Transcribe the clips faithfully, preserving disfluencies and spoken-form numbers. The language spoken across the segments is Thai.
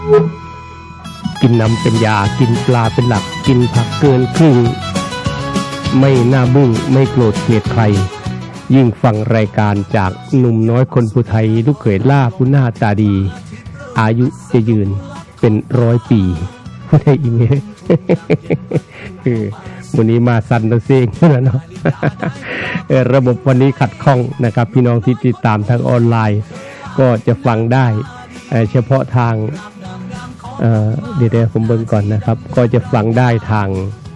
กินน้ำเป็นยากินปลาเป็นหลักกินผักเกินครึ่งไม่น่าบึ้งไม่โกรธเกลียดใครยิ่งฟังรายการจากหนุ่มน้อยคนผู้ไทยลูกเขยล่าผู้หน้าตาดีอายุจะยืนเป็นร้อยปีผู้ใดอีเมย์คือวันนี้มาสั่นตะเซงแล้วเนาะระบบวันนี้ขัดข้องนะครับพี่น้องที่ติดตามทางออนไลน์ก็จะฟังได้เฉพาะทางเอ่อเดี๋ยวผมเบิ่งก่อนนะครับก็จะฟังได้ทาง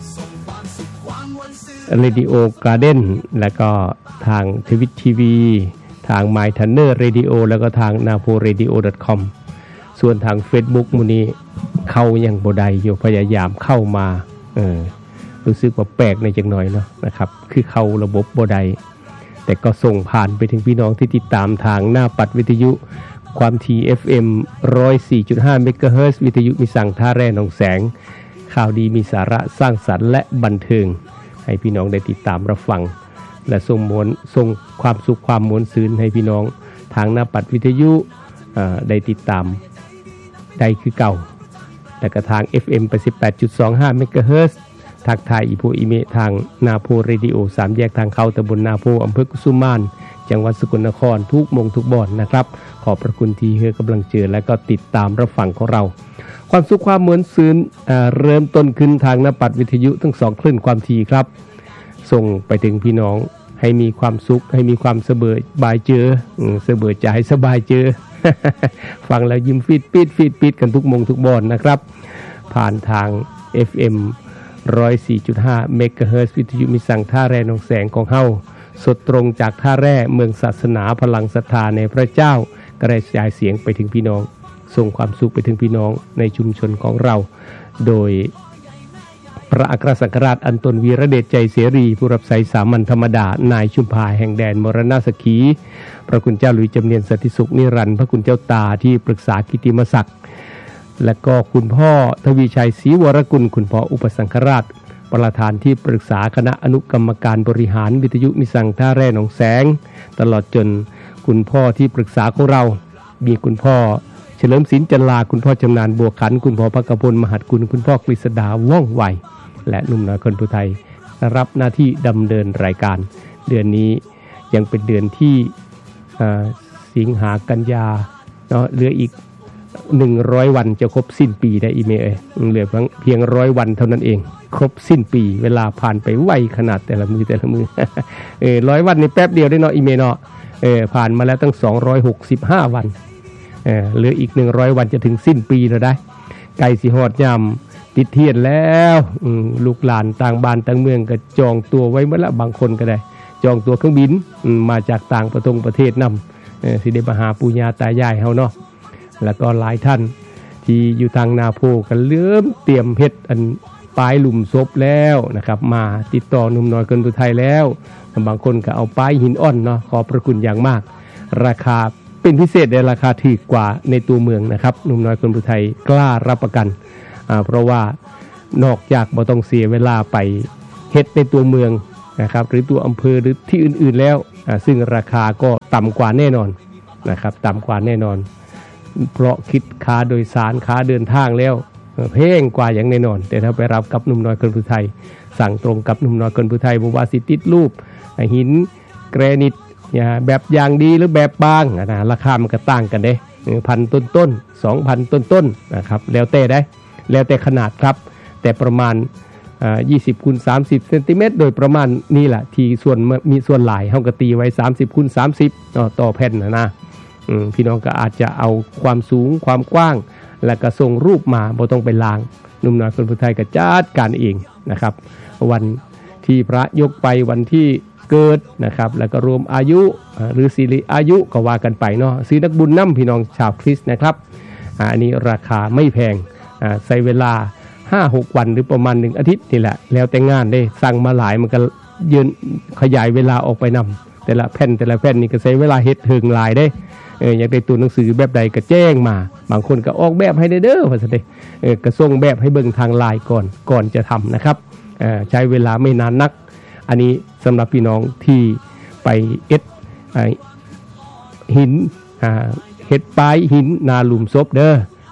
Radio Garden แล้วก็ทาง Twitch ที วี ทาง My Tanner Radio แล้วก็ทาง นาโพเรดิโอ ดอท คอม ส่วนทาง Facebook มื้อนี้เข้ายังบ่ได้อยู่พยายามเข้ามาเออรู้สึกว่าแปลกในจังหน่อยเนาะนะครับคือเข้าระบบบ่ได้แต่ก็ส่งผ่านไปถึงพี่น้องที่ติดตามทางหน้าปัดวิทยุความถี่ เอฟ เอ็ม หนึ่งร้อยสี่จุดห้า เมกะเฮิรตซ์วิทยุมีสั่งท่าแร่หนองแสงข่าวดีมีสาระสร้างสรรค์และบันเทิงให้พี่น้องได้ติดตามรับฟังและส่งมวลส่งความสุขความมวลซื่นให้พี่น้องทางหน้าปัดวิทยุได้ติดตามได้คือเก่าและก็ทาง เอฟ เอ็ม แปดสิบแปดจุดสองห้า เมกะเฮิรตซ์ทักทายอีโพอีเมทางนาโพเรดิโอสามแยกทางเข้าตำบลนาโพอำเภอกุสุมานจังหวัดสกลนครทุกมงทุกบ่อนนะครับขอบพระคุณที่ให้กำลังเจอและก็ติดตามรับฟังของเราความสุขความมวลซื่นเริ่มต้นขึ้นทางหน้าปัดวิทยุทั้งสองคลื่นความถี่ครับส่งไปถึงพี่น้องให้มีความสุขให้มีความสบายเจอสบายใจสบายเจอ ฟังแล้วยิ้มฟีดปิดฟีดปิดกันทุกมงทุกบ่อนนะครับผ่านทาง เอฟ เอ็ม หนึ่งร้อยสี่จุดห้า เมกะเฮิรตซ์วิทยุมีสั่งท่าแร่หนองแสงของเฮาสดตรงจากท่าแร่เมืองศาสนาพลังศรัทธาในพระเจ้ากระจายเสียงไปถึงพี่น้องส่งความสุขไปถึงพี่น้องในชุมชนของเราโดยพระอัครสังฆราชอันตนวีระเดชใจเสรีผู้รับใช้สามัญธรรมดานายชุมพาแห่งแดนมรณสขีพระคุณเจ้าหลุยจำเนียนสันติสุขนิรันดร์พระคุณเจ้าตาที่ปรึกษากิตติมศักดิ์และก็คุณพ่อทวีชัยศรีวรกุลคุณพ่ออุปสังฆราชประธานที่ปรึกษาคณะอนุกรรมการบริหารวิทยุมิสั่งท่าแร่หนองแสงตลอดจนคุณพ่อที่ปรึกษาของเรามีคุณพ่อเฉลิมศิลป์จันลาคุณพ่อจำนานบัวขันคุณพ่อพกพลมหัดกุลคุณพ่อกฤษดาว่องไวและหนุ่มน้อยคนผู้ไทยรับหน้าที่ดำเนินรายการเดือนนี้ยังเป็นเดือนที่สิงหากันยาเนาะเหลืออีกหนึ่งร้อยวันจะครบสิ้นปีได้อีเมเอเหลือเพียงร้อยวันเท่านั้นเองครบสิ้นปีเวลาผ่านไปไวขนาดแต่ละมือแต่ละมือ เออร้อยวันนี่แป๊บเดียวได้เนาะอีเมเนาะเออผ่านมาแล้วตั้งสองร้อยหกสิบห้าวันเออเหลืออีกหนึ่งร้อยวันจะถึงสิ้นปีแล้วได้ไก่สิฮอดยามติดเทียนแล้วลูกหลานต่างบ้านต่างเมืองก็จองตัวไว้เมื่อละบางคนก็ได้จองตัวเครื่องบินมาจากต่างประเทศประเทศนำเออสิได้มาหาปู่ย่าตายายเฮาเนาะแล้วก็หลายท่านที่อยู่ทางนาโพกันเริ่มเตรียมเฮ็ดอันปลายหลุมศพแล้วนะครับมาติดต่อหนุ่มน้อยคนผู้ไทยแล้วบางคนก็เอาปลายหินอ่อนเนาะขอพระคุณอย่างมากราคาเป็นพิเศษในราคาถูกกว่าในตัวเมืองนะครับหนุ่มน้อยคนผู้ไทยกล้ารับประกันอ่าเพราะว่านอกจากบ่ต้องเสียเวลาไปเฮ็ดในตัวเมืองนะครับหรือตัวอำเภอหรือที่อื่นๆแล้วอ่าซึ่งราคาก็ต่ำกว่าแน่นอนนะครับต่ำกว่าแน่นอนเพราะคิดค่าโดยสารค่าเดินทางแล้วแพงกว่าอย่างแน่นอนแต่ถ้าไปรับกับหนุ่มน้อยคนผู้ไทยสั่งตรงกับหนุ่มน้อยคนผู้ไทยบ่ว่าสิติดรูปหินแกรนิตแบบอย่างดีหรือแบบบางนะราคามันก็ต่างกันเด้พันต้นๆ สองพัน ต้นๆนะครับแล้วแต่ได้แล้วแต่ขนาดครับแต่ประมาณอ่ายี่สิบคูณสามสิบเซนติเมตรโดยประมาณนี่แหละที่ส่วนมีส่วนหลายเฮาก็ตีไว้สามสิบคูณสามสิบต่อต่อแผ่นนะนะพี่น้องก็อาจจะเอาความสูงความกว้างแล้วก็ส่งรูปมาบ่ต้องไปล้างหนุ่มน้อยคนผู้ไทยก็จัดการเองนะครับวันที่พระยกไปวันที่เกิดนะครับแล้วก็รวมอายุหรือสิริอายุก็ว่ากันไปเนาะซื้อนักบุญนำพี่น้องชาวคริสต์นะครับอันนี้ราคาไม่แพงใช้เวลา ห้าหก วันหรือประมาณหนึ่งอาทิตย์นี่แหละแล้วแต่งานได้สั่งมาหลายมันก็ยืนขยายเวลาออกไปนำแต่ละแผ่นแต่ละแผ่นนี่ก็ใช้เวลาเฮ็ดถึงหลายได้เอออยากได้ตัวหนังสือแบบใดก็แจ้งมาบางคนก็ออกแบบให้ได้เด้อว่าซั่นเด้เออก็ส่งแบบให้เบิ่งทางไลน์ก่อนก่อนจะทำนะครับเอ่อใช้เวลาไม่นานนักอันนี้สำหรับพี่น้องที่ไปเอ็ดหินอ่าเฮ็ดปลายหินนาหลุมศพเด้อ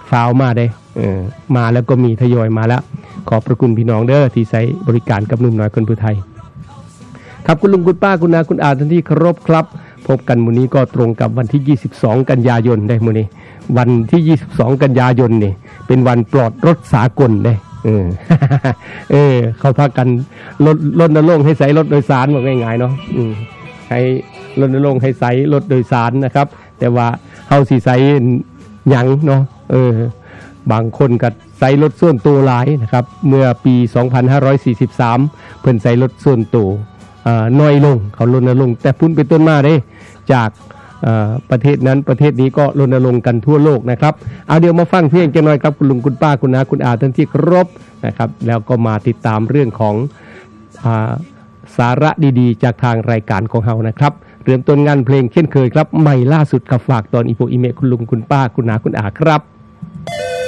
ฟาวมาได้เออมาแล้วก็มีทยอยมาแล้วขอบพระคุณพี่น้องเด้อที่ใช้บริการกับหนุ่มน้อยคนผู้ไทยครับคุณลุงคุณป้าคุณนาคุณอาท่านที่เคารพครับพบกันมื้อนี้ก็ตรงกับวันที่ยี่สิบสองกันยายนได้มื้อนี้วันที่ยี่สิบสองกันยายนนี่เป็นวันปลอดรถสากลได้เออ เออเขาพากันลดลดนรงค์ให้ใช้รถโดยสารว่าง่ายๆเนาะอืมให้รณรงค์ให้ใช้รถโดยสารนะครับแต่ว่าเฮาสิใช้หยังเนาะเออบางคนก็ใช้รถส่วนตัวหลายนะครับเมื่อปีสองพันห้าร้อยสี่สิบสามเพิ่นใช้รถส่วนตัวอ่าน้อยลงเขารณรงค์แต่พุ่นเป็นต้นมาได้จากประเทศนั้นประเทศนี้ก็รณรงค์กันทั่วโลกนะครับเอาเดี๋ยวมาฟังเพลงกันหน่อยครับคุณลุงคุณป้าคุณน้าคุณอาท่านที่เคารพนะครับแล้วก็มาติดตามเรื่องของอ่าสาระดีๆจากทางรายการของเฮานะครับเริ่มต้นงานเพลงเช่นเคยครับใหม่ล่าสุดกับฝากตอนอีโปอีเมคุณลุงคุณป้าคุณน้าคุณอาครับ